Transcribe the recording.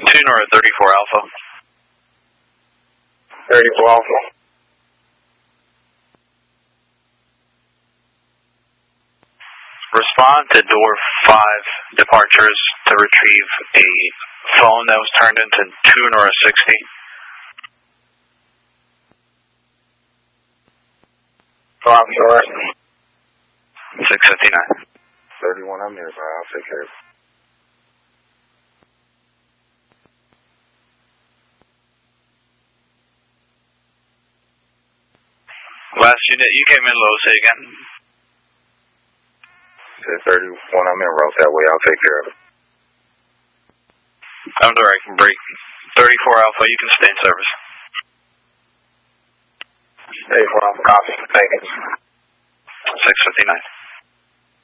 2 Nora 34 Alpha. 34 Alpha. Respond to door 5 departures to retrieve a phone that was turned into 2 Nora 60. Oh, I'm sorry. 659. 31, I'm here, bro. I'll take care of it. Last unit, you came in low, say again. 31, I'm in route that way. I'll take care of it. I'm directing break. 34 Alpha, you can stay in service. 34 Alpha, copy. Thank you. 659.